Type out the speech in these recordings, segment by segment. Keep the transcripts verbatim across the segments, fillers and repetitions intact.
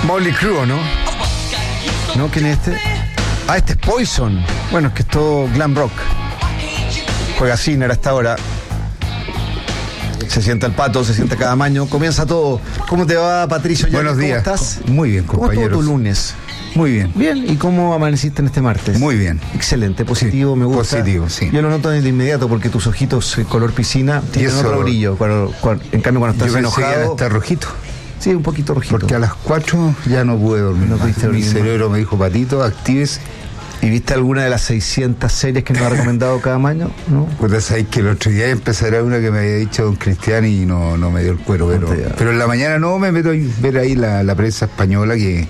Motley Crue, ¿no? ¿No? ¿Quién es este? Ah, este es Poison. Bueno, es que es todo glam rock. Juega Sinner hasta ahora. Se sienta el Pato, se sienta cada maño. Comienza todo. ¿Cómo te va, Patricio? Buenos ¿Cómo días. estás? Muy bien, compañeros. ¿Cómo estuvo tu lunes? Muy bien. Bien. ¿Y cómo amaneciste en este martes? Muy bien. Excelente, positivo, sí, me gusta. Positivo, sí. Yo lo noto de inmediato porque tus ojitos eh, color piscina tienen eso, otro brillo. Cuando, cuando, en cambio, cuando estás yo pensé enojado... que iba a estar rojito. Sí, un poquito rojito. Porque a las cuatro ya no pude dormir. No más. pudiste Mi dormir cerebro me dijo, Patito, actívese. ¿Y viste alguna de las seiscientas series que nos ha recomendado cada año? ¿No? Pues sabéis que el otro día empezará una que me había dicho don Cristian y no, no me dio el cuero. Pero, No pero en la mañana no me meto a ver ahí la, la prensa española que,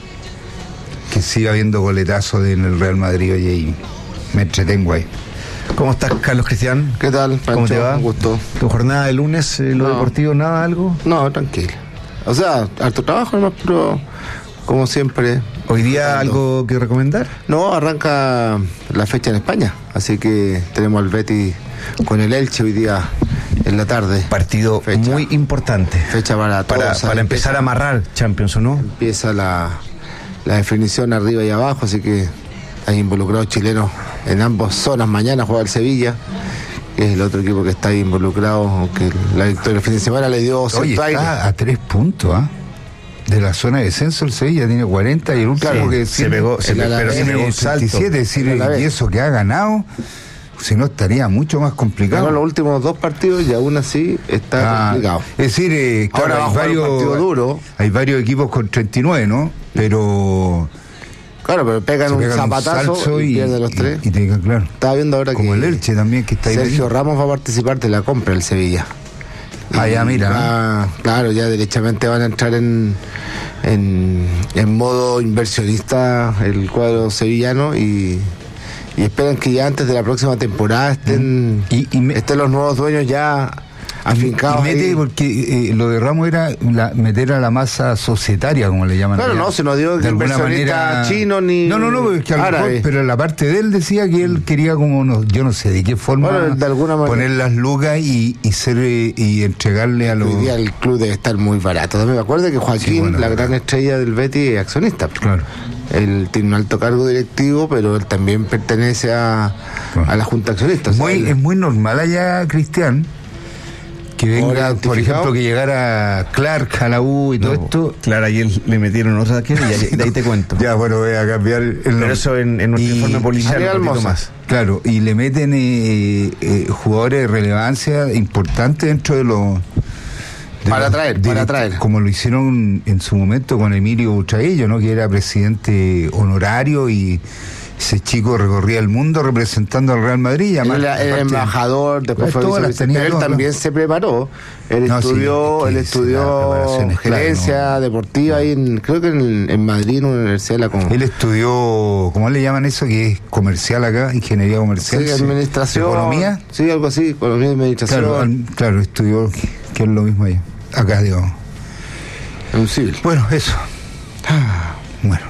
que siga habiendo goletazos en el Real Madrid oye, y me entretengo ahí. ¿Cómo estás, Carlos Cristian? ¿Qué tal, Pancho? ¿Cómo te va? Un gusto. ¿Tu jornada de lunes, eh, lo No. deportivo, nada, algo? No, tranquilo. O sea, harto trabajo nomás, pero como siempre. ¿Hoy día Ando. algo que recomendar? No, arranca la fecha en España, así que tenemos al Betis con el Elche hoy día en la tarde. Partido Fecha. muy importante. Fecha para todos. Para, ¿sabes? para empezar a amarrar Champions, ¿o no? Empieza la, la definición arriba y abajo, así que hay involucrados chilenos en ambas zonas. Mañana juega el Sevilla, que es el otro equipo que está ahí involucrado, aunque la victoria el fin de semana le dio Oye, cierto aire. está a tres puntos, ¿ah? De la zona de descenso el Sevilla tiene cuarenta y el último Claro, que se pegó, se el pegó, pero se Alavés pegó un tiene salto. treinta y siete, es decir, El Alavés. y eso que ha ganado, si no estaría mucho más complicado. Ganó los últimos dos partidos y aún así está Ah, complicado. es decir, eh, claro, Ahora va a hay, jugar un varios, partido duro. hay varios equipos con treinta y nueve, ¿no? Pero Claro, pero pegan se un pegan zapatazo salso y, pierden los tres. Y, y te digan, claro. Estaba viendo ahora Como que el Elche también, que está ahí. Sergio metido. Ramos va a participar de la compra del Sevilla. Ah, ya, mira. Va- claro, ya derechamente van a entrar en, en, en modo inversionista el cuadro sevillano y, y esperan que ya antes de la próxima temporada estén, Y- y me- estén los nuevos dueños ya afincados. Y mete, ahí. porque eh, lo de Ramos era la- meter a la masa societaria, como le llaman. Claro, allá. no, se nos dio De alguna inversionista manera- chino ni No, no, no, porque es que a lo mejor, árabe. pero la parte de él decía que él quería como, no, yo no sé de qué forma, Bueno, de alguna manera. poner las lucas y, y ser eh, y entregarle a los... Hoy día el club debe estar muy barato. También me acuerdo que Joaquín, Sí, bueno, la claro. gran estrella del Betis, es accionista. Claro. Él tiene un alto cargo directivo, pero él también pertenece a, Claro. a la Junta Accionista. O sea, Muy, él- es muy normal allá, Cristian, que venga, por identificado. ejemplo, que llegara Clark a la U y todo No, esto. Claro, ayer le metieron otra que y ahí- de ahí te cuento. Ya, bueno, voy a cambiar el Pero nombre. eso en, en nuestro Y- informe policial Ariel un poquito Moza. más. Claro, y le meten eh, eh, jugadores de relevancia importante dentro de los... de Para los traer, para direct- traer. Como lo hicieron en su momento con Emilio Butragueño, ¿no? Que era presidente honorario y ese chico recorría el mundo representando al Real Madrid. y Él además, era el aparte- embajador, después Pues fue todas las vicepresidente, tenía pero él todas, también ¿no? se preparó. Él No, sí, estudió, es que él la estudió preparación es clave, gerencia ¿no? deportiva ahí en, creo que en, en Madrid, en una universidad de la Com- Él estudió, ¿cómo le llaman eso? Que es comercial acá, ingeniería comercial. Sí, administración. Economía. Sí, algo así, economía y administración. Claro, al- claro, estudió, que es lo mismo allá. Acá, digamos. en un civil. Bueno, eso. Bueno.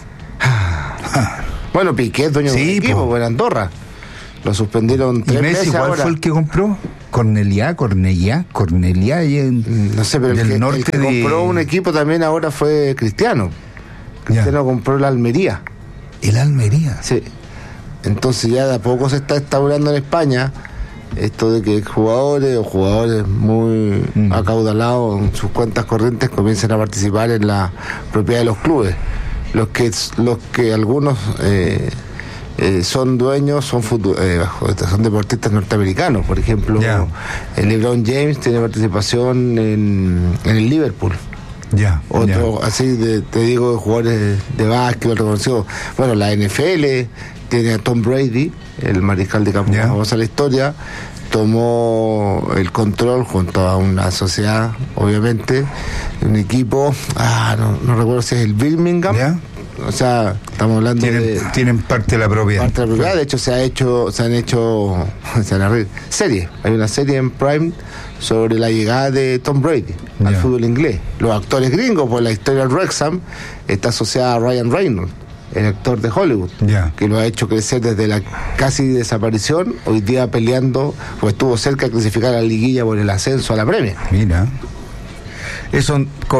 Bueno, Piqué, dueño de Sí, un equipo, po. en Andorra. Lo suspendieron ¿Y tres Messi meses cuál ahora. fue el que compró? Cornelia, Cornelia, Cornelia y en, No sé, pero el del que, norte el que de... compró un equipo también ahora fue Cristiano. Cristiano compró la Almería. El Almería. Sí. Entonces ya de a poco se está instaurando en España esto de que jugadores o jugadores muy Mm. acaudalados en sus cuentas corrientes comiencen a participar en la propiedad de los clubes. Los que los que algunos eh, eh, son dueños, son futu- eh, son deportistas norteamericanos. Por ejemplo, Ya. el LeBron James tiene participación en, en el Liverpool. Ya. Otro, así de- te digo, de jugadores de básquetbol reconocidos. Bueno, la N F L tiene a Tom Brady, el mariscal de campo Ya. más famoso de la historia. Tomó el control junto a una sociedad, obviamente, un equipo, ah, no, no recuerdo si es el Birmingham. Ya. O sea, estamos hablando Tienen, de tienen parte de la propiedad. parte de la propiedad. De hecho, se ha hecho, se han hecho, se van a reír, series. Hay una serie en Prime sobre la llegada de Tom Brady al Ya. fútbol inglés. Los actores gringos, pues la historia de Wrexham está asociada a Ryan Reynolds, el actor de Hollywood, Ya. que lo ha hecho crecer desde la casi desaparición, hoy día peleando, pues estuvo cerca de clasificar a la liguilla por el ascenso a la Premier. Mira. Eso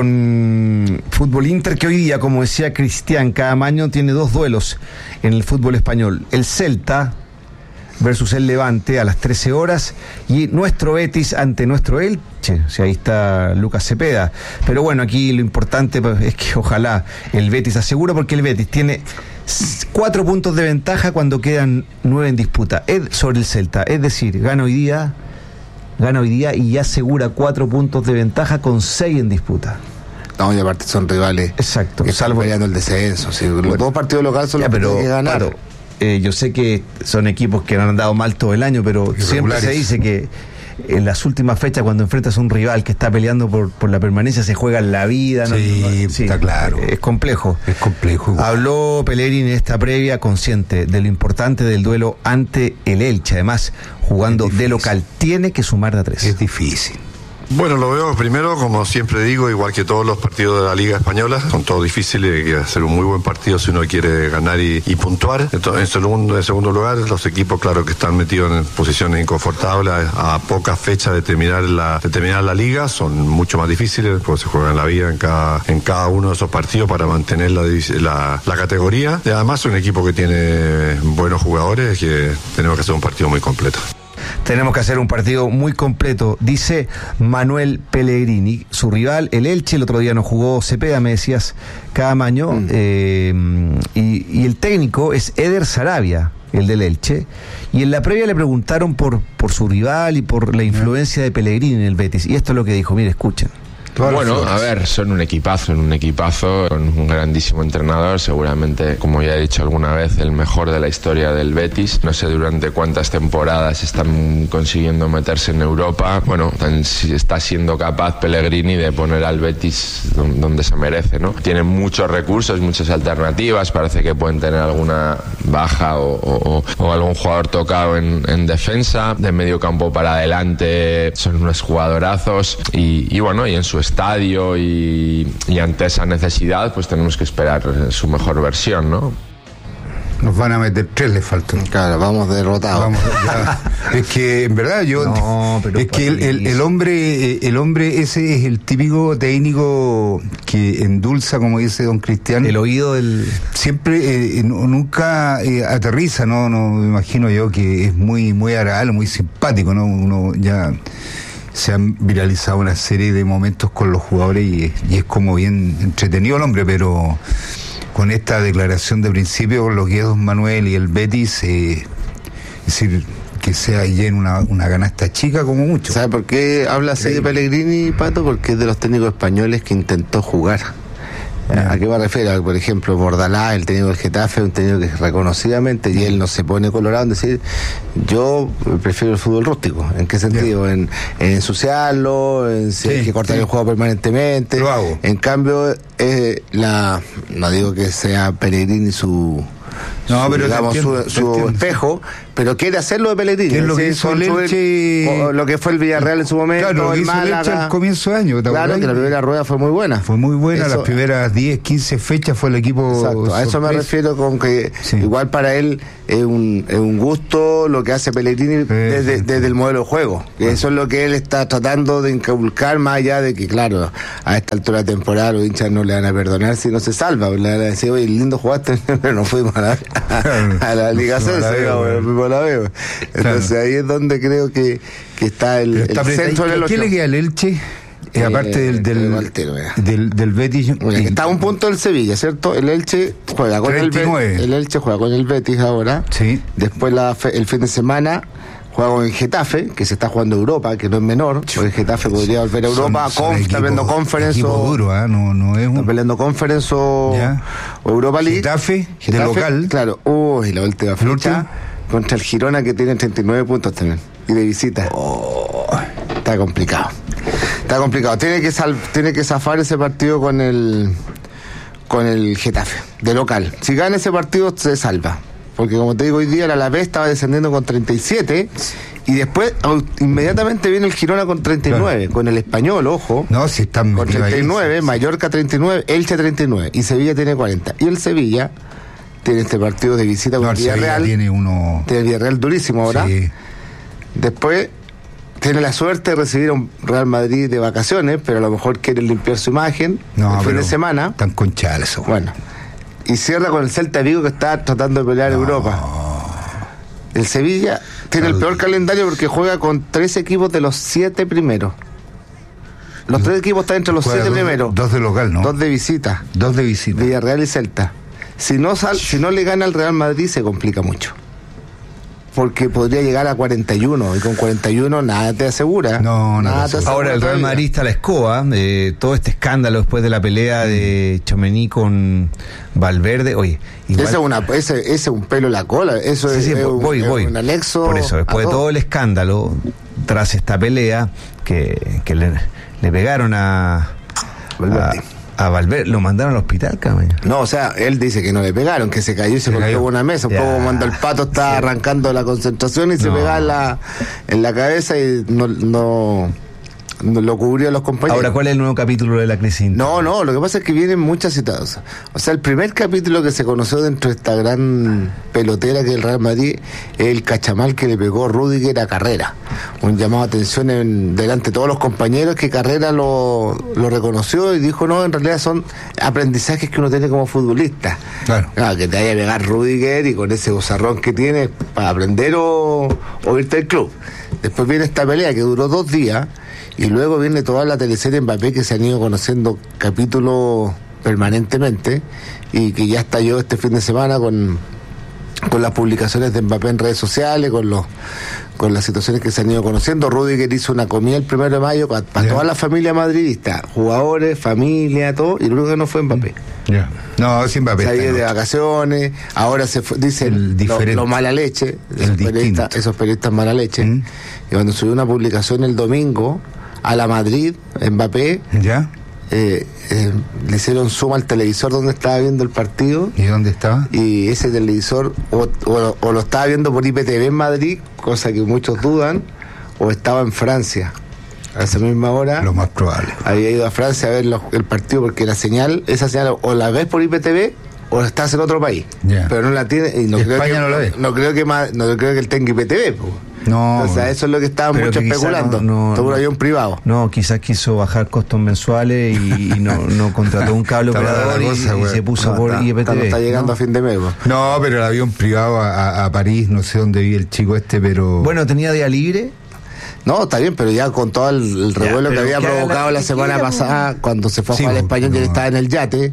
con Fútbol Inter, que hoy día, como decía Cristian, cada año tiene dos duelos en el fútbol español. El Celta versus el Levante a las trece horas y nuestro Betis ante nuestro Elche. O sea, ahí está Lucas Cepeda. Pero bueno, aquí lo importante es que ojalá el Betis asegura, porque el Betis tiene cuatro puntos de ventaja cuando quedan nueve en disputa sobre el Celta. Es decir, gana hoy día... Gana hoy día y ya asegura cuatro puntos de ventaja con seis en disputa. No, y aparte son rivales. Exacto. Que están peleando el descenso. Sí, bueno, los dos partidos locales son ya, los pero, que tienen que ganar. Claro, eh, yo sé que son equipos que han andado mal todo el año, pero siempre se dice que en las últimas fechas, cuando enfrentas a un rival que está peleando por, por la permanencia, se juega en la vida. Sí, ¿no? sí, está claro. Es complejo. Es complejo. Igual. Habló Pellegrini en esta previa, consciente de lo importante del duelo ante el Elche. Además, jugando de local, tiene que sumar de a tres. Es difícil. Bueno, lo veo primero, como siempre digo, igual que todos los partidos de la Liga Española, son todos difíciles, hay que hacer un muy buen partido si uno quiere ganar y, y puntuar. Entonces, en segundo, en segundo lugar, los equipos, claro, que están metidos en posiciones inconfortables a, a pocas fechas de terminar la, de terminar la Liga, son mucho más difíciles, porque se juegan la vida en cada, en cada uno de esos partidos para mantener la, la, la categoría. Y además, es un equipo que tiene buenos jugadores, que tenemos que hacer un partido muy completo. Tenemos que hacer un partido muy completo, dice Manuel Pellegrini. Su rival, el Elche, el otro día no jugó Cepeda, me decías, Caamaño, mm. eh, y, y el técnico es Eder Sarabia, el del Elche, y en la previa le preguntaron por, por su rival y por la influencia de Pellegrini en el Betis, y esto es lo que dijo, mire, escuchen. Bueno, a ver, son un equipazo, son un equipazo, con un grandísimo entrenador, seguramente, como ya he dicho alguna vez, el mejor de la historia del Betis. No sé durante cuántas temporadas están consiguiendo meterse en Europa. Bueno, está siendo capaz Pellegrini de poner al Betis donde se merece, ¿no? Tienen muchos recursos, muchas alternativas, parece que pueden tener alguna baja o, o, o algún jugador tocado en, en defensa, de medio campo para adelante son unos jugadorazos y, y bueno, y en su estadio y, y ante esa necesidad pues tenemos que esperar su mejor versión, ¿no? Nos van a meter tres, le faltan. Claro, vamos derrotados. Vamos, es que en verdad yo no, pero es que el, el, el hombre el hombre ese es el típico técnico que endulza, como dice don Cristian, el oído del siempre eh, nunca eh, aterriza, no no me imagino yo que es muy muy agradable, muy simpático, ¿no? Uno ya se han viralizado una serie de momentos con los jugadores y, y es como bien entretenido el hombre, pero con esta declaración de principio, con lo que es don Manuel y el Betis, eh, es decir, que sea lleno una, una canasta chica como mucho. ¿Sabe por qué habla así de Pellegrini, Pato? Porque es de los técnicos españoles que intentó jugar. ¿A qué me refiero? Por ejemplo, Bordalás, el técnico del Getafe, un técnico que reconocidamente, y él no se pone colorado en decir, yo prefiero el fútbol rústico. ¿En qué sentido? Yeah. En, en ensuciarlo, en si sí, hay que cortar sí. el juego permanentemente. Lo hago. En cambio, eh, la no digo que sea Pellegrini su... No, su, pero digamos, entiendo, su, su espejo, pero quiere hacerlo de Pellegrini. ¿Qué es lo que hizo el Elche? Lo que fue el Villarreal en su momento, claro, el hizo Málaga. El Elche al comienzo de año. Claro, que la primera rueda fue muy buena. Fue muy buena, eso, las primeras diez, quince fechas fue el equipo. Exacto, a eso me refiero con que sí. igual para él es un, es un gusto lo que hace Pellegrini sí, desde, sí. desde el modelo de juego. Que bueno. Eso es lo que él está tratando de inculcar, más allá de que, claro, a esta altura de temporada los hinchas no le van a perdonar si no se salva. Le van a decir, oye, lindo jugaste, pero no fuimos a la, a, a la Liga C, no fuimos a la B. Entonces claro. ahí es donde creo que, que está el, está el centro del elogio. ¿Qué le queda al Elche? Eh, aparte del del, altero, del del Betis. Oye, está a un punto del Sevilla, ¿cierto? El Elche juega con treinta y nueve. el Betis, el Elche juega con el Betis ahora. Sí. Después la, el fin de semana juega con el Getafe, que se está jugando Europa, que no es menor. Porque el Getafe podría volver a Europa, son, son con, equipo, está peleando Conference o duro, ¿eh? no, no es un... está peleando Conference o, o Europa League. Getafe, Getafe de local. Claro, uy, la última fecha contra el Girona, que tiene treinta y nueve puntos también, y de visita. Oh, está complicado. Está complicado. Tiene que sal, tiene que zafar ese partido con el con el Getafe, de local. Si gana ese partido, se salva. Porque como te digo, hoy día el Alavés estaba descendiendo con treinta y siete y después inmediatamente viene el Girona con treinta y nueve, claro. Con el Español, ojo. No, si están con treinta y nueve, ahí, Mallorca treinta y nueve, Elche treinta y nueve y Sevilla tiene cuarenta. Y el Sevilla tiene este partido de visita con no, el Villarreal. Tiene uno. Tiene el Villarreal durísimo ahora. Sí. Después tiene la suerte de recibir a un Real Madrid de vacaciones, pero a lo mejor quiere limpiar su imagen No, el fin pero de semana. Tan conchales eso. Bueno, y cierra con el Celta de Vigo, que está tratando de pelear No. Europa. El Sevilla tiene el peor calendario porque juega con tres equipos de los siete primeros. Los tres equipos están entre los Juega siete dos- primeros. dos de local, ¿no? Dos de visita. Dos de visita. Villarreal y Celta. Si no sal, si no le gana al Real Madrid se complica mucho. Porque podría llegar a cuarenta y uno y con cuarenta y uno nada te asegura. No, no nada te te asegura. Ahora el Real todavía. Madrid está a la escoba de todo este escándalo después de la pelea de Tchouaméni con Valverde. Oye, igual- Ese es, una, ese, ese es un pelo en la cola. Eso Sí, es, sí, es un, voy, es voy. un anexo. Por eso, después a de todo el escándalo, tras esta pelea, que, que le, le pegaron a Valverde. A, a Valverde, lo mandaron al hospital, cabrón. No, o sea, él dice que no le pegaron, que se cayó y se, Se golpeó cayó. con una mesa. Un Ya. poco cuando el pato está Sí. arrancando la concentración y se No. pegaba en la, en la cabeza y no, no, no lo cubrió a los compañeros. Ahora, ¿cuál es el nuevo capítulo de la crisis? No, no, lo que pasa es que vienen muchas situaciones. O sea, el primer capítulo que se conoció dentro de esta gran pelotera que es el Real Madrid es el cachamal que le pegó Rüdiger a Carrera. Un llamado a atención en, delante de todos los compañeros que Carrera lo, lo reconoció y dijo, no, en realidad son aprendizajes que uno tiene como futbolista. Claro. Claro, que te vaya a pegar Rüdiger y con ese bozarrón que tiene para aprender o, o irte del club. Después viene esta pelea que duró dos días y luego viene toda la teleserie Mbappé que se han ido conociendo capítulos permanentemente y que ya estalló este fin de semana con, con las publicaciones de Mbappé en redes sociales, con los con las situaciones que se han ido conociendo. Rüdiger hizo una comida el primero de mayo para, para Ya. toda la familia madridista, jugadores, familia, todo, y lo único que no fue Mbappé. Ya. No, sin Mbappé. Se ha está ido de en otra. vacaciones, ahora se fue, dicen El lo, diferente. lo mala leche, El esos distinto. periodistas, esos periodistas mala leche. Mm. Y cuando subió una publicación el domingo a la Madrid, Mbappé, ¿Ya? eh, eh, le hicieron zoom al televisor donde estaba viendo el partido ¿Y dónde estaba? y ese televisor o, o- o lo estaba viendo por I P T V en Madrid, cosa que muchos dudan, o estaba en Francia. A esa misma hora Lo más probable. había ido a Francia a ver los- el partido porque la señal, esa señal o la ves por I P T V o estás en otro país, Ya. pero no la tiene y no creo España que no la ve. no creo que más, no creo que él tenga I P T V, po. No. O sea, eso es lo que estaban Pero muchos que quizá especulando. no- no- Todo un no. avión privado. No, quizás quiso bajar costos mensuales y, y no, no contrató un cable Está operador rara la y, cosa, y güey. se puso No, por está, I P T V. está- está llegando ¿no? a fin de mes, po. No, pero el avión privado a, a- a París, no sé dónde vive el chico este, pero... Bueno, tenía día libre. No, está bien, pero ya con todo el, el Ya, revuelo que pero había que haga provocado lo la que semana quiera, pasada, cuando se fue a Sí, jugar al po, Español y él no. estaba en el yate.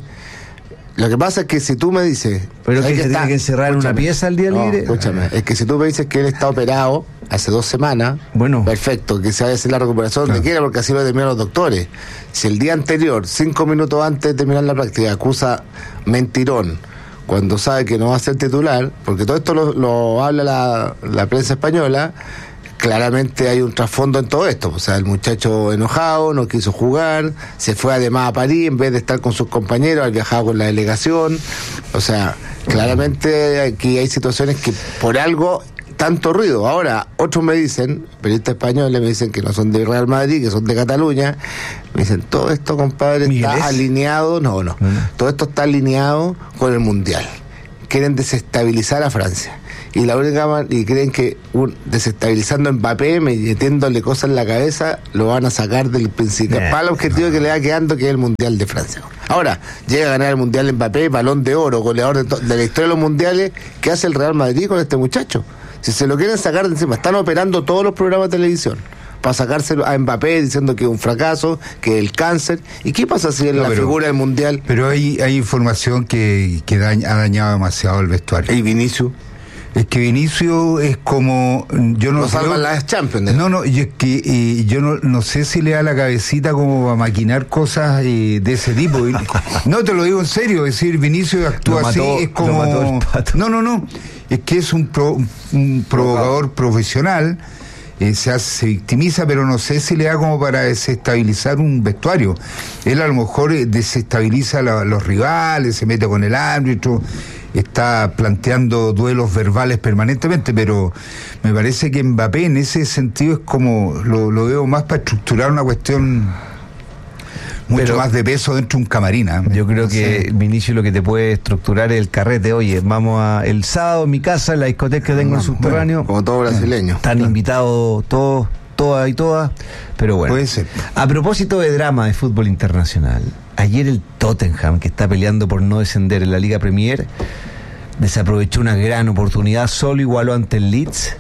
Lo que pasa es que si tú me dices... Pero ¿sabes que se tiene que encerrar en una Escúchame. pieza al día No, libre. Escúchame, es que si tú me dices que él está operado hace dos semanas, Bueno. perfecto, que se vaya a hacer la recuperación donde Claro. quiera, porque así lo determinan los doctores. Si el día anterior, cinco minutos antes de terminar la práctica, acusa mentirón, cuando sabe que no va a ser titular, porque todo esto lo, lo habla la, la prensa española, claramente hay un trasfondo en todo esto. O sea, el muchacho enojado, no quiso jugar, se fue además a París en vez de estar con sus compañeros, ha viajado con la delegación. O sea, claramente aquí hay situaciones que por algo tanto ruido. Ahora, otros me dicen, periodistas españoles me dicen que no son de Real Madrid, que son de Cataluña. Me dicen, todo esto, compadre, ¿Miguelés? está alineado. No, no. No, no. Todo esto está alineado con el Mundial. Quieren desestabilizar a Francia. Y la única ma- y creen que un, desestabilizando a Mbappé, metiéndole cosas en la cabeza, lo van a sacar del principal Nah, objetivo que le va quedando, que es el Mundial de Francia. Ahora, llega a ganar el Mundial Mbappé, balón de oro, goleador de, to- de la historia de los mundiales. ¿Qué hace el Real Madrid con este muchacho? Si se lo quieren sacar de encima, están operando todos los programas de televisión para sacárselo a Mbappé diciendo que es un fracaso, que es el cáncer. ¿Y qué pasa si es No, la pero- figura del Mundial? Pero hay, hay información que, que daña- ha dañado demasiado el vestuario. Y Vinicius. Es que Vinicio es como... Yo no Lo creo- salvan las Champions. ¿eh? No, no, y es que eh, yo no, no sé si le da la cabecita como a maquinar cosas eh, de ese tipo. Y- No, te lo digo en serio, es decir, Vinicio actúa Lo así, mató- es lo como... mató el Pato. No, no, no, es que es un, pro- un provocador profesional, eh, se, hace, se victimiza, pero no sé si le da como para desestabilizar un vestuario. Él a lo mejor eh, desestabiliza a la- los rivales, se mete con el árbitro, está planteando duelos verbales permanentemente, pero me parece que Mbappé en ese sentido es como, lo, lo veo más para estructurar una cuestión mucho Pero- más de peso dentro de un camarín. ¿eh? Yo creo No que sé. Vinicio lo que te puede estructurar es el carrete. Oye, vamos a el sábado en mi casa, en la discoteca que tengo en el subterráneo. Como todo brasileño. Están invitados todos toda y toda, pero bueno. Puede ser. A propósito de drama de fútbol internacional, ayer el Tottenham, que está peleando por no descender en la Liga Premier, desaprovechó una gran oportunidad, solo igualó ante el Leeds.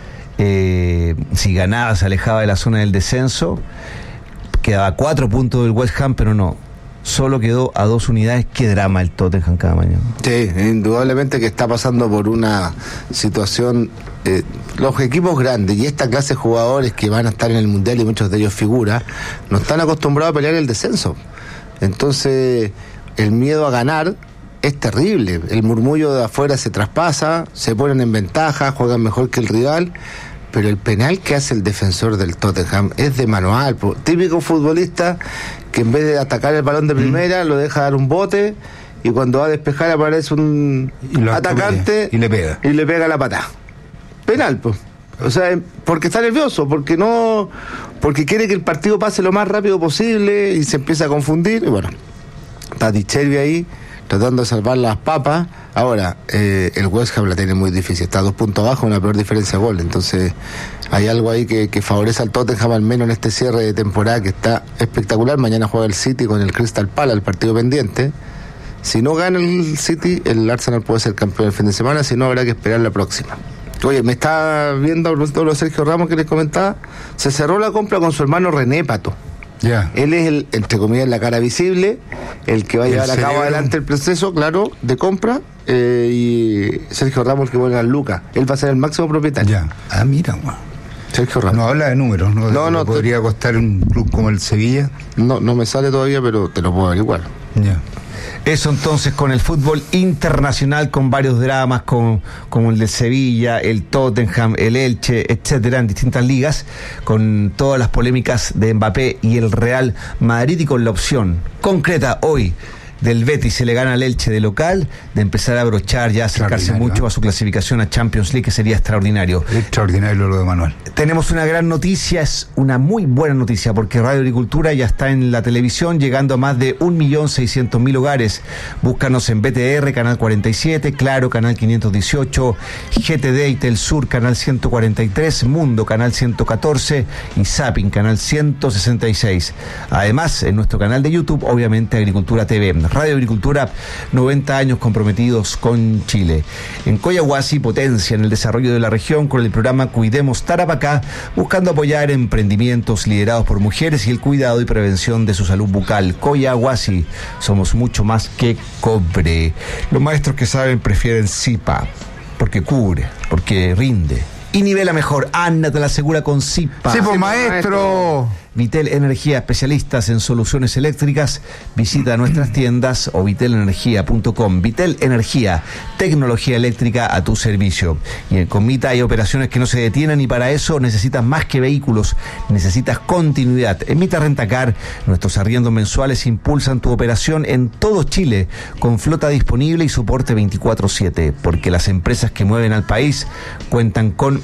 Eh, si ganaba se alejaba de la zona del descenso, quedaba a cuatro puntos del West Ham, pero no, solo quedó a dos unidades. Qué drama el Tottenham cada mañana. Sí, indudablemente que está pasando por una situación, eh, los equipos grandes y esta clase de jugadores que van a estar en el Mundial, y muchos de ellos figuras, no están acostumbrados a pelear el descenso. Entonces el miedo a ganar es terrible, el murmullo de afuera se traspasa, se ponen en ventaja, juegan mejor que el rival, pero el penal que hace el defensor del Tottenham es de manual, po. Típico futbolista que en vez de atacar el balón de primera, mm. lo deja dar un bote, y cuando va a despejar aparece un atacante y le pega y le pega la patada. Penal, pues. O sea, porque está nervioso, porque no, porque quiere que el partido pase lo más rápido posible y se empieza a confundir. Y bueno, está Di Chervi ahí tratando de salvar las papas. Ahora, eh, el West Ham la tiene muy difícil, está a dos puntos abajo, una peor diferencia de gol. Entonces, hay algo ahí que, que favorece al Tottenham, al menos en este cierre de temporada, que está espectacular. Mañana juega el City con el Crystal Palace, el partido pendiente. Si no gana el City, el Arsenal puede ser campeón el fin de semana, si no, habrá que esperar la próxima. Oye, me está viendo lo de Sergio Ramos que les comentaba, se cerró la compra con su hermano René Pato. Yeah. Él es el, entre comillas, la cara visible, el que va a llevar a cabo adelante el proceso, claro, de compra, eh, y Sergio Ramos, que pone a Lucas. Él va a ser el máximo propietario. Ya. Ah, mira, bueno. Sergio Ramos. No habla de números, ¿no? No, no. ¿Podría te... costar un club como el Sevilla? No, no me sale todavía, pero te lo puedo averiguar. Ya. Yeah. Eso entonces con el fútbol internacional, con varios dramas, con, como el de Sevilla, el Tottenham, el Elche, etcétera, en distintas ligas, con todas las polémicas de Mbappé y el Real Madrid, y con la opción concreta hoy del Betis, se le gana al Elche de local, de empezar a abrochar, ya acercarse mucho ¿eh? a su clasificación a Champions League, que sería extraordinario. Extraordinario lo de Manuel. Tenemos una gran noticia, es una muy buena noticia, porque Radio Agricultura ya está en la televisión, llegando a más de un millón seiscientos mil hogares. Búscanos en B T R, canal cuarenta y siete, Claro, canal quinientos dieciocho, G T D y Telsur, canal ciento cuarenta y tres, Mundo, canal ciento catorce y Zapping, canal ciento sesenta y seis. Además, en nuestro canal de YouTube, obviamente, Agricultura T V. Radio Agricultura, noventa años comprometidos con Chile. En Coyahuasi, potencia en el desarrollo de la región con el programa Cuidemos Tarapacá, buscando apoyar emprendimientos liderados por mujeres y el cuidado y prevención de su salud bucal. Coyahuasi, somos mucho más que cobre. Los maestros que saben prefieren Zipa, porque cubre, porque rinde y nivela mejor. Ana te la asegura con Zipa. Sí, pues, maestro. Vitel Energía, especialistas en soluciones eléctricas. Visita nuestras tiendas o vitel energía punto com. Vitel Energía, tecnología eléctrica a tu servicio. Y con Mita hay operaciones que no se detienen, y para eso necesitas más que vehículos, necesitas continuidad. En Mita Rentacar, nuestros arriendos mensuales impulsan tu operación en todo Chile, con flota disponible y soporte veinticuatro siete, porque las empresas que mueven al país cuentan con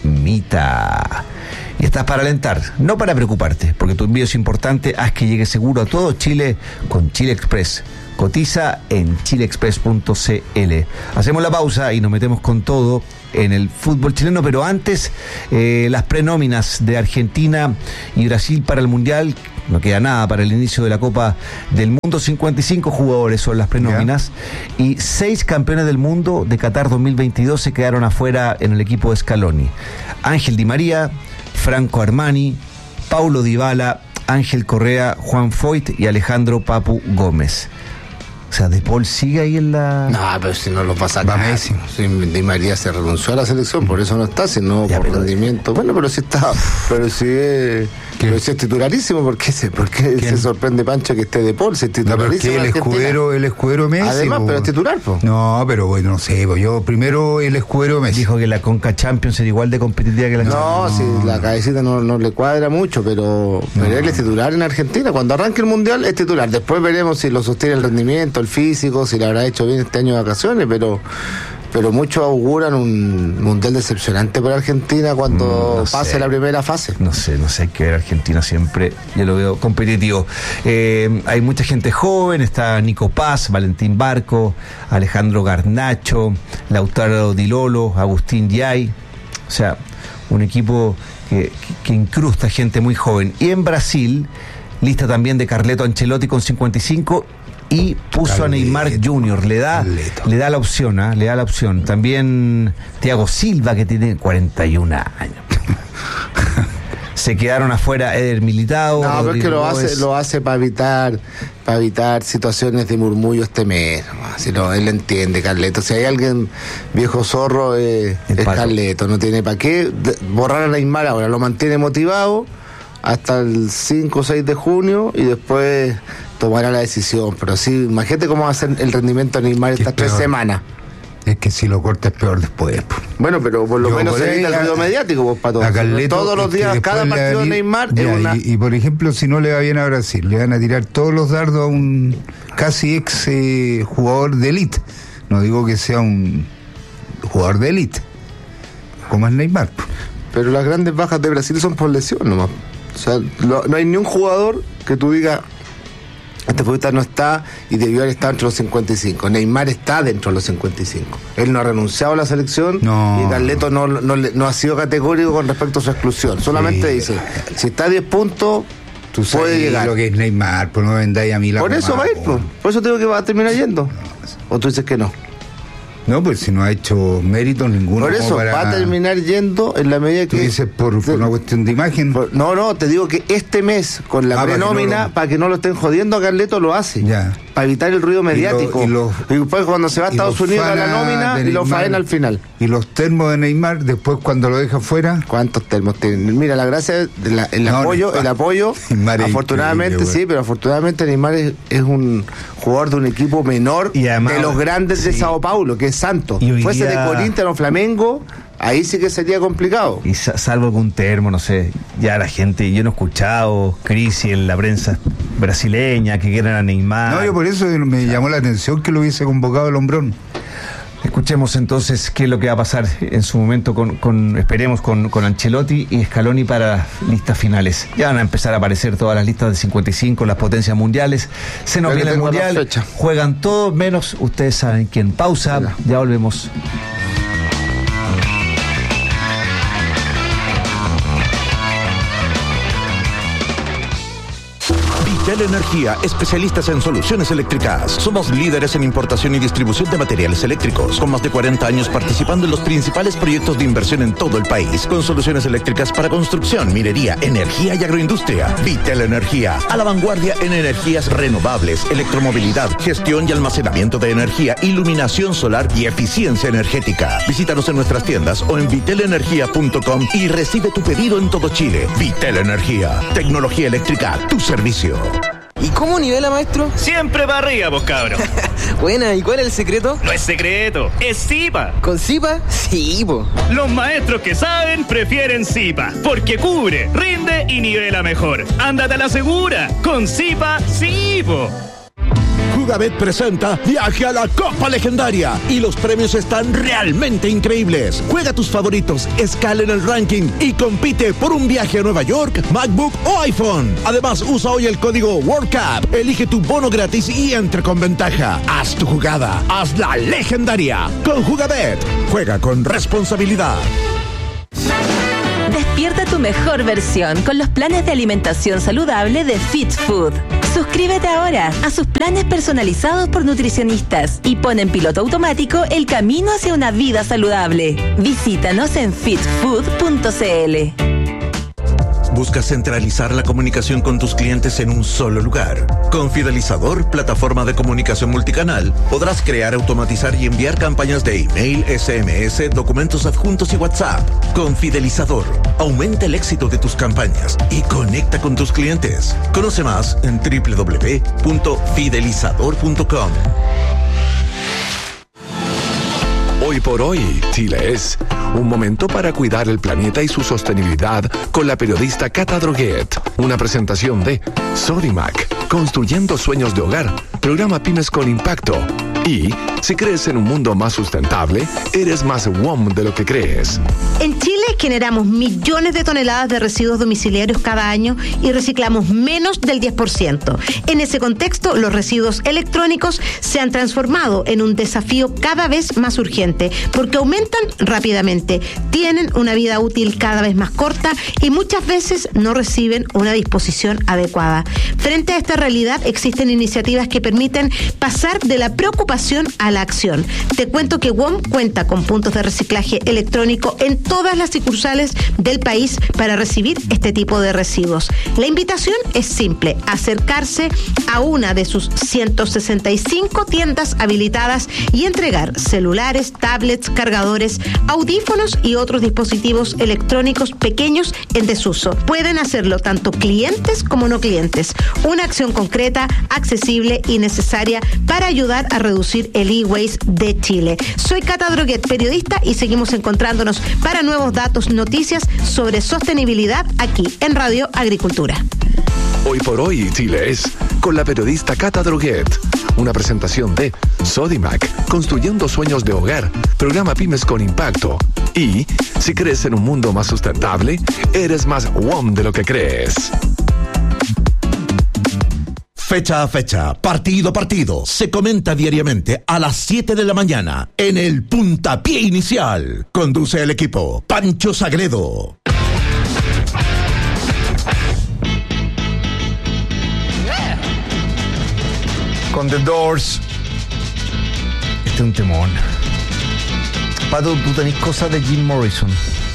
Mita. Y estás para alentar, no para preocuparte, porque tu envío es importante. Haz que llegue seguro a todo Chile con Chile Express. Cotiza en chile express punto c l. Hacemos la pausa y nos metemos con todo en el fútbol chileno, pero antes, eh, las prenóminas de Argentina y Brasil para el Mundial. No queda nada para el inicio de la Copa del Mundo. cincuenta y cinco jugadores son las prenóminas, yeah. Y seis campeones del mundo de Qatar dos mil veintidós se quedaron afuera en el equipo de Scaloni. Ángel Di María, Franco Armani, Paulo Dybala, Ángel Correa, Juan Foyt y Alejandro Papu Gómez. O sea, De Paul sigue ahí en la... No, pero si no lo pasa nada. Si Di María se renunció a la selección, por eso no está, sino ya, por pero... rendimiento. Bueno, pero sí está, pero sí es, pero sí es titularísimo. ¿Por qué, se, por qué se sorprende Pancho que esté De Paul? Si es titularísimo. No, el escudero, el escudero Messi. Además, po. Pero es titular, po. No, pero bueno, no sé, po. Yo primero el escudero Messi. Dijo que la Conca Champions era igual de competitiva que la No, Champions. si no. La cabecita no, no le cuadra mucho, pero, no. pero él es titular en Argentina. Cuando arranque el Mundial es titular. Después veremos si lo sostiene el rendimiento, el físico, si le habrá hecho bien este año de vacaciones, pero pero muchos auguran un Mundial decepcionante para Argentina cuando no pase sé. la primera fase. No sé, no sé, hay que ver Argentina siempre, yo lo veo competitivo. Eh, hay mucha gente joven, está Nico Paz, Valentín Barco, Alejandro Garnacho, Lautaro Di Lolo, Agustín Yay, o sea, un equipo que, que incrusta gente muy joven. Y en Brasil, lista también de Carleto Ancelotti con cincuenta y cinco y puso Carleto a Neymar junior Le da, le da la opción, ¿eh? le da la opción. También Thiago Silva, que tiene cuarenta y un años. Se quedaron afuera Eder Militao. No, pero es que lo hace, lo hace para evitar, para evitar situaciones de murmullo este mes. Si no, él entiende, Carleto. Si hay alguien viejo zorro, eh, es Carleto. No tiene para qué borrar a Neymar ahora. Lo mantiene motivado hasta el cinco o seis de junio y después tomará la decisión. Pero sí, imagínate cómo va a ser el rendimiento de Neymar estas tres semanas. Es que si lo corta es peor después. Bueno, pero por lo Yo menos se evita el ruido mediático, pues, para todos. Carleto, todos los días, cada partido de Neymar ya, es una... y, y por ejemplo, si no le va bien a Brasil, le van a tirar todos los dardos a un casi ex eh, jugador de élite. No digo que sea un jugador de élite, como es Neymar. Pero las grandes bajas de Brasil son por lesión nomás. O sea, lo, no hay ni un jugador que tú digas, este futbolista no está y debió haber estado entre los cincuenta y cinco. Neymar está dentro de los cincuenta y cinco. Él no ha renunciado a la selección no. y Carleto no, no, no ha sido categórico con respecto a su exclusión. Solamente sí. dice, si está a diez puntos, tú sabes puede llegar. Lo que es Neymar, pues no me vendáis a mí la Por eso mamá, va a ir, por, por eso te digo que va a terminar yendo. ¿O tú dices que no? No, pues si no ha hecho méritos ninguno. Por eso, para... va a terminar yendo en la medida que... ¿Tú dices por, por una cuestión de imagen? Por, no, no, te digo que este mes, con la ah, prenómina, para, no lo... para que no lo estén jodiendo a Carleto, lo hace. Ya. Para evitar el ruido mediático. Y, lo, y, lo, y después cuando se va a Estados Unidos a la nómina, y lo faena al final. ¿Y los termos de Neymar, después cuando lo deja fuera? ¿Cuántos termos tienen? Mira, la gracia es la, el no, apoyo, no, el apoyo, afortunadamente sí, pero afortunadamente Neymar es, es un jugador de un equipo menor y además, de los grandes sí. de Sao Paulo, que es Santos. Fuese de Corinthians o Flamengo, ahí sí que sería complicado. Y salvo algún termo, no sé, ya la gente, yo no he escuchado crisis en la prensa brasileña que quieran a Neymar. No, yo por eso me llamó la atención que lo hubiese convocado el hombrón. Escuchemos entonces qué es lo que va a pasar en su momento con, con esperemos, con, con Ancelotti y Scaloni para las listas finales. Ya van a empezar a aparecer todas las listas de cincuenta y cinco, las potencias mundiales. Se nos viene el mundial, juegan todos menos, ustedes saben quién. Pausa, Hola. Ya volvemos. Vitel Energía, especialistas en soluciones eléctricas. Somos líderes en importación y distribución de materiales eléctricos, con más de cuarenta años participando en los principales proyectos de inversión en todo el país, con soluciones eléctricas para construcción, minería, energía y agroindustria. Vitel Energía, a la vanguardia en energías renovables, electromovilidad, gestión y almacenamiento de energía, iluminación solar y eficiencia energética. Visítanos en nuestras tiendas o en vitel energía punto com y recibe tu pedido en todo Chile. Vitel Energía, tecnología eléctrica a tu servicio. ¿Y cómo nivela, maestro? Siempre para arriba, vos cabros. Buena, ¿y cuál es el secreto? No es secreto, es Zipa. ¿Con Zipa? Sí, po. Los maestros que saben prefieren Zipa, porque cubre, rinde y nivela mejor. Ándate a la segura, con Zipa, sí, po. Jugabet presenta Viaje a la Copa Legendaria y los premios están realmente increíbles. Juega tus favoritos, escala en el ranking y compite por un viaje a Nueva York, MacBook o iPhone. Además, usa hoy el código World Cup, elige tu bono gratis y entre con ventaja. Haz tu jugada, hazla legendaria. Con Jugabet, juega con responsabilidad. Despierta tu mejor versión con los planes de alimentación saludable de Fit Food. Suscríbete ahora a sus planes personalizados por nutricionistas y pon en piloto automático el camino hacia una vida saludable. Visítanos en fit food punto c l. ¿Buscas centralizar la comunicación con tus clientes en un solo lugar? Con Fidelizador, plataforma de comunicación multicanal, podrás crear, automatizar y enviar campañas de email, S M S, documentos adjuntos y WhatsApp. Con Fidelizador, aumenta el éxito de tus campañas y conecta con tus clientes. Conoce más en doble u doble u doble u punto fidelizador punto com. Hoy por hoy, Chile es un momento para cuidar el planeta y su sostenibilidad con la periodista Cata Droguet. Una presentación de Sodimac, construyendo sueños de hogar, programa Pymes con Impacto. Y, si crees en un mundo más sustentable, eres más W O M de lo que crees. En Chile generamos millones de toneladas de residuos domiciliarios cada año y reciclamos menos del diez por ciento. En ese contexto, los residuos electrónicos se han transformado en un desafío cada vez más urgente porque aumentan rápidamente, tienen una vida útil cada vez más corta y muchas veces no reciben una disposición adecuada. Frente a esta realidad existen iniciativas que permiten pasar de la preocupación a la acción. Te cuento que W O M cuenta con puntos de reciclaje electrónico en todas las sucursales del país para recibir este tipo de residuos. La invitación es simple, acercarse a una de sus ciento sesenta y cinco tiendas habilitadas y entregar celulares, tablets, cargadores, audífonos y otros dispositivos electrónicos pequeños en desuso. Pueden hacerlo tanto clientes como no clientes. Una acción concreta, accesible y necesaria para ayudar a reducir el e-waste de Chile. Soy Cata Droguet, periodista, y seguimos encontrándonos para nuevos datos, noticias sobre sostenibilidad aquí en Radio Agricultura. Hoy por hoy Chile es con la periodista Cata Droguet. Una presentación de Sodimac, construyendo sueños de hogar, programa Pymes con Impacto. Y si crees en un mundo más sustentable, eres más W O M de lo que crees. Fecha a fecha, partido a partido, se comenta diariamente a las siete de la mañana en el Puntapié Inicial. Conduce el equipo Pancho Sagredo. Con The Doors. Este es un temón. Pato, tú tenés cosas de Jim Morrison.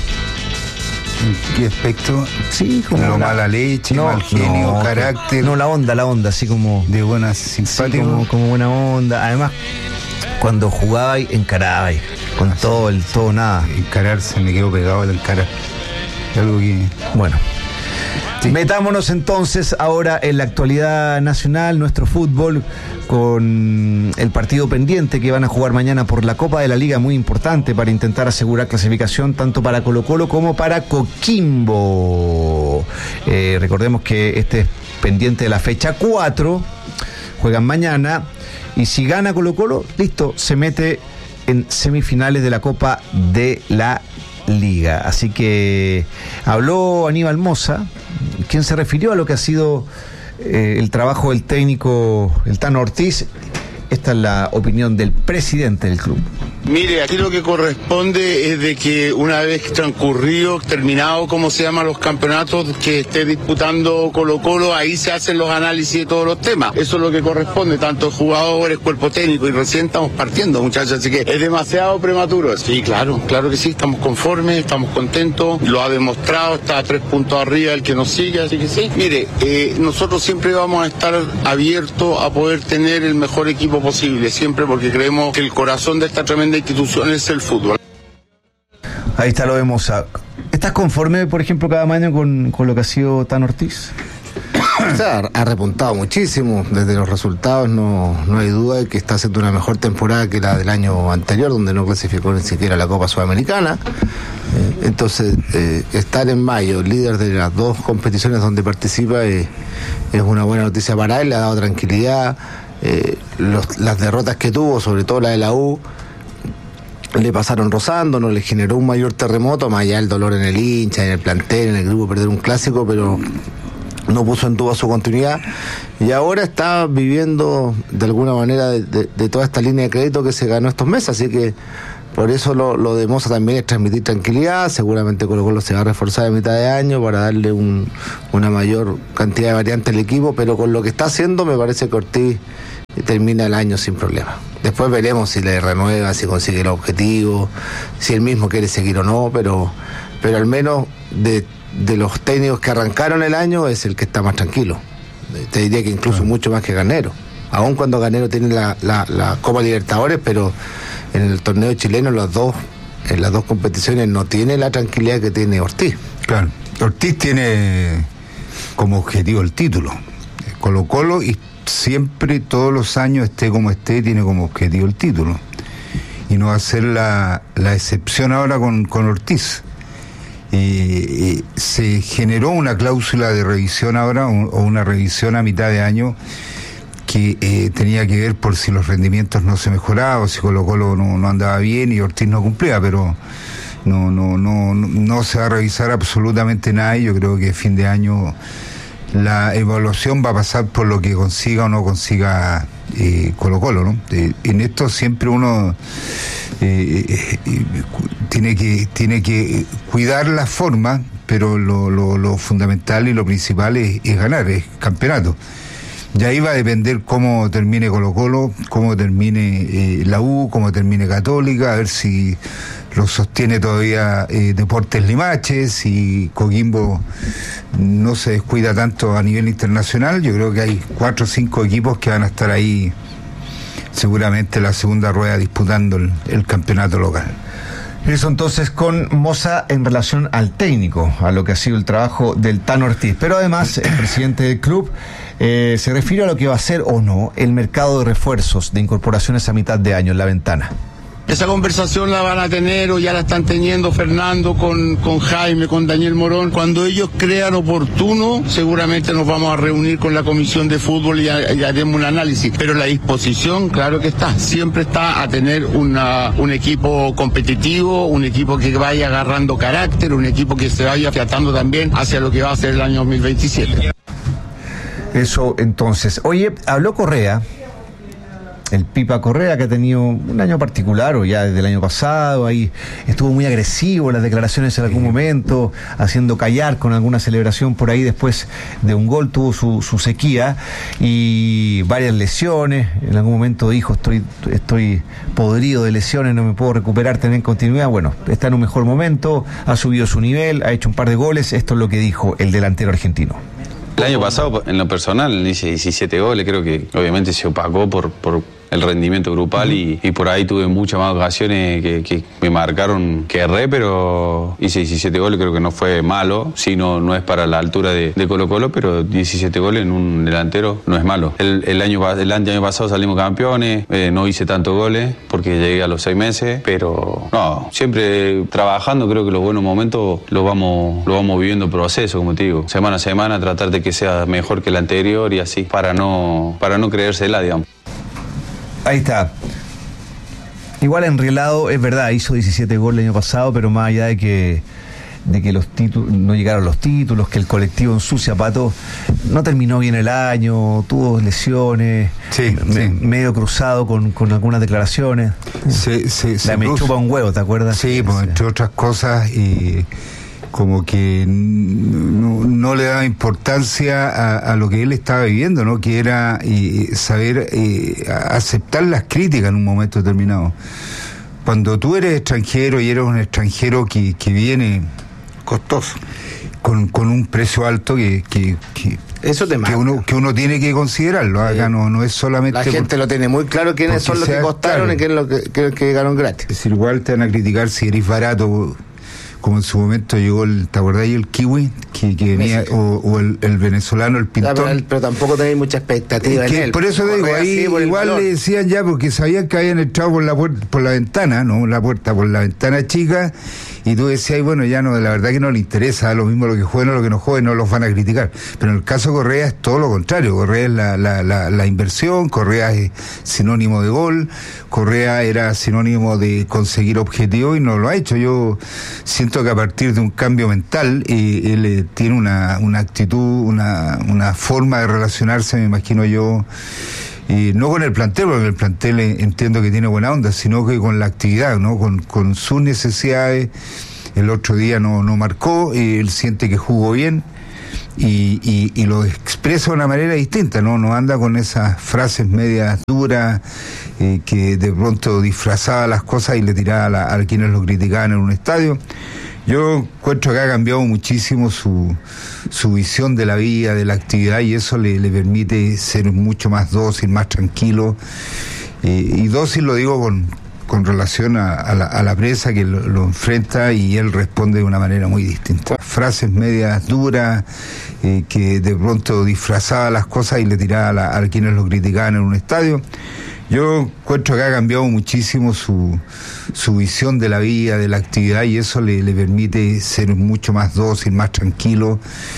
¿En qué aspecto? Sí, como no, la, mala leche, no, mal genio, no, carácter. No, la onda, la onda, así como de buena, simpático. Sí, como, como buena onda. Además, cuando jugaba encaraba con ah, todo el todo nada. Encararse, me quedo pegado al encarar. Algo que. Bueno. Sí. Metámonos entonces ahora en la actualidad nacional, nuestro fútbol, con el partido pendiente que van a jugar mañana por la Copa de la Liga, muy importante para intentar asegurar clasificación tanto para Colo-Colo como para Coquimbo. Eh, recordemos que este es pendiente de la fecha cuatro, juegan mañana, y si gana Colo-Colo, listo, se mete en semifinales de la Copa de la Liga. Así que habló Aníbal Mosa, quien se refirió a lo que ha sido eh, el trabajo del técnico, el Tano Ortiz. Esta es la opinión del presidente del club. Mire, aquí lo que corresponde es de que una vez transcurrido, terminado, como se llaman los campeonatos que esté disputando Colo-Colo, ahí se hacen los análisis de todos los temas. Eso es lo que corresponde, tanto jugadores, cuerpo técnico, y recién estamos partiendo, muchachos, así que es demasiado prematuro. Sí, claro, claro que sí, estamos conformes, estamos contentos, lo ha demostrado, está a tres puntos arriba el que nos sigue, así que sí. Mire, eh, nosotros siempre vamos a estar abiertos a poder tener el mejor equipo posible, siempre, porque creemos que el corazón de esta tremenda institución es el fútbol. Ahí está lo de Moza. ¿Estás conforme, por ejemplo, cada año con, con lo que ha sido Tano Ortiz? O sea, ha repuntado muchísimo. Desde los resultados no, no hay duda de que está haciendo una mejor temporada que la del año anterior, donde no clasificó ni siquiera la Copa Sudamericana. Eh, entonces, eh, estar en mayo, líder de las dos competiciones donde participa, eh, es una buena noticia para él, le ha dado tranquilidad. Eh, los, las derrotas que tuvo, sobre todo la de la U, le pasaron rozando, no le generó un mayor terremoto, más allá del dolor en el hincha, en el plantel, en el grupo, perder un clásico, pero no puso en duda su continuidad, y ahora está viviendo de alguna manera de, de, de toda esta línea de crédito que se ganó estos meses, así que por eso lo, lo de Moza también es transmitir tranquilidad. Seguramente Colo-Colo se va a reforzar a mitad de año para darle un, una mayor cantidad de variantes al equipo, pero con lo que está haciendo me parece que Ortiz termina el año sin problema. Después veremos si le renueva, si consigue el objetivo, si él mismo quiere seguir o no, pero, pero al menos de, de los técnicos que arrancaron el año es el que está más tranquilo. Te diría que incluso mucho más que Garnero, aun cuando Garnero tiene la, la, la Copa Libertadores, pero en el torneo chileno las dos, en las dos competiciones no tiene la tranquilidad que tiene Ortiz. Claro, Ortiz tiene como objetivo el título, Colo-Colo, y siempre, todos los años, esté como esté, tiene como objetivo el título, y no va a ser la, la excepción ahora con, con Ortiz. Eh, eh, se generó una cláusula de revisión ahora, un, o una revisión a mitad de año, que eh, tenía que ver por si los rendimientos no se mejoraban, o si Colo-Colo no, no andaba bien y Ortiz no cumplía, pero no, no, no, no, no se va a revisar absolutamente nada, y yo creo que fin de año la evaluación va a pasar por lo que consiga o no consiga eh, Colo-Colo, ¿no? Eh, en esto siempre uno eh, eh, eh, tiene que tiene que cuidar la forma, pero lo, lo, lo fundamental y lo principal es, es ganar, es campeonato. Y ahí va a depender cómo termine Colo-Colo, cómo termine eh, la U, cómo termine Católica, a ver si lo sostiene todavía eh, Deportes Limache, si Coquimbo no se descuida tanto a nivel internacional. Yo creo que hay cuatro o cinco equipos que van a estar ahí seguramente en la segunda rueda disputando el, el campeonato local. Eso entonces con Moza en relación al técnico, a lo que ha sido el trabajo del Tano Ortiz. Pero además el presidente del club eh, se refiere a lo que va a ser o no el mercado de refuerzos, de incorporaciones a mitad de año en la ventana. Esa conversación la van a tener o ya la están teniendo Fernando con, con Jaime, con Daniel Morón. Cuando ellos crean oportuno, seguramente nos vamos a reunir con la comisión de fútbol y, y haremos un análisis. Pero la disposición, claro que está, siempre está a tener una, un equipo competitivo, un equipo que vaya agarrando carácter, un equipo que se vaya afiatando también hacia lo que va a ser el año dos mil veintisiete. Eso entonces. Oye, habló Correa, el Pipa Correa, que ha tenido un año particular, o ya desde el año pasado, ahí estuvo muy agresivo en las declaraciones en algún momento, haciendo callar con alguna celebración por ahí después de un gol, tuvo su, su sequía y varias lesiones. En algún momento dijo, estoy, estoy podrido de lesiones, no me puedo recuperar, tener continuidad. Bueno, está en un mejor momento, ha subido su nivel, ha hecho un par de goles. Esto es lo que dijo el delantero argentino. El año pasado, en lo personal, hice diecisiete goles, creo que obviamente se opacó por, por el rendimiento grupal, y, y por ahí tuve muchas más ocasiones que, que me marcaron que erré, pero hice diecisiete goles, creo que no fue malo, sí, no, no es para la altura de, de Colo-Colo, pero diecisiete goles en un delantero no es malo. El, el, año, el año pasado salimos campeones, eh, no hice tantos goles porque llegué a los seis meses, pero no, siempre trabajando, creo que los buenos momentos los vamos, los vamos viviendo en proceso, como te digo, semana a semana, tratar de que sea mejor que el anterior y así, para no, para no creérsela, digamos. Ahí está. Igual enrielado, es verdad, hizo diecisiete goles el año pasado, pero más allá de que de que los títulos no llegaron los títulos, que el colectivo ensucia, Pato, no terminó bien el año, tuvo lesiones, sí, me, sí. medio cruzado con, con algunas declaraciones. Se, se, La se me cruza. chupa un huevo, ¿te acuerdas? Sí, pues, entre otras cosas, y como que no, no le daba importancia a, a lo que él estaba viviendo, ¿no? Que era eh, saber eh, aceptar las críticas en un momento determinado. Cuando tú eres extranjero y eres un extranjero que, que viene costoso, con, con un precio alto que, que, que eso te que uno que uno tiene que considerarlo. Acá sí. no, no es solamente la gente por, lo tiene muy claro quiénes son los que costaron, claro, y quiénes los que, que, que llegaron gratis. Es decir, igual te van a criticar si eres barato, como en su momento llegó el, ¿te acordás? El kiwi que, que venía, o, o el, el venezolano, el pintón. Ya, pero, pero tampoco tenéis mucha expectativa que, en él. Por eso te digo, ahí igual le decían ya, porque sabían que habían entrado por la puerta, por la ventana, no la puerta, por la ventana chica, y tú decías, bueno, ya no, la verdad que no le interesa, lo mismo lo que jueguen o lo que no jueguen, no los van a criticar. Pero en el caso de Correa es todo lo contrario. Correa es la, la, la, la inversión, Correa es sinónimo de gol, Correa era sinónimo de conseguir objetivos y no lo ha hecho. Yo siento que a partir de un cambio mental, eh, él eh, tiene una, una actitud, una, una forma de relacionarse, me imagino yo, y no con el plantel, porque el plantel entiendo que tiene buena onda, sino que con la actividad, ¿no? Con, con sus necesidades. El otro día no, no marcó, y él siente que jugó bien y, y, y lo expresa de una manera distinta, ¿no? No anda con esas frases medias duras eh, que de pronto disfrazaba las cosas y le tiraba a, la, a quienes lo criticaban en un estadio. Yo encuentro que ha cambiado muchísimo su, su visión de la vida, de la actividad, y eso le, le permite ser mucho más dócil, más tranquilo. Eh, y dócil lo digo con, con relación a, a, la, a la prensa que lo, lo enfrenta, y él responde de una manera muy distinta. Frases medias duras eh, que de pronto disfrazaba las cosas y le tiraba a, la, a quienes lo criticaban en un estadio. Yo encuentro que ha cambiado muchísimo su, su visión de la vida, de la actividad, y eso le, le permite ser mucho más dócil, más tranquilo.